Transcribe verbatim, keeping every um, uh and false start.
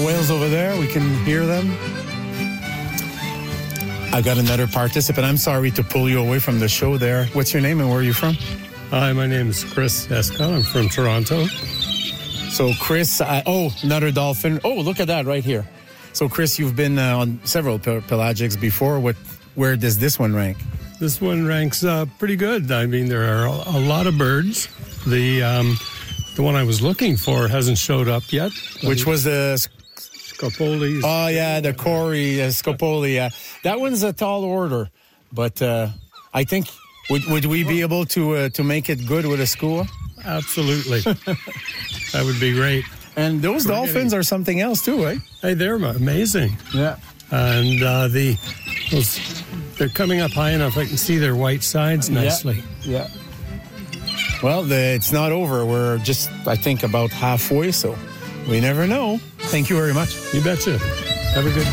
whales over there. We can hear them. I got another participant. I'm sorry to pull you away from the show there. What's your name and where are you from? Hi, my name is Chris Escott. I'm from Toronto. So, Chris, uh, oh, another dolphin. Oh, look at that right here. So, Chris, you've been uh, on several pel- pelagics before. What? Where does this one rank? This one ranks uh, pretty good. I mean, there are a lot of birds. The um, the one I was looking for hasn't showed up yet. Which was the... Scopoli. Oh, yeah, the Corey, uh, Scopoli. Yeah. That one's a tall order. But uh, I think, would would we be able to uh, to make it good with a school? Absolutely. That would be great. And those We're dolphins getting... are something else too, right? Hey, they're amazing. Yeah. And uh, the those, they're coming up high enough I can see their white sides nicely. Yeah. yeah. Well, the, it's not over. We're just, I think, about halfway, so we never know. Thank you very much. You betcha. Have a good day.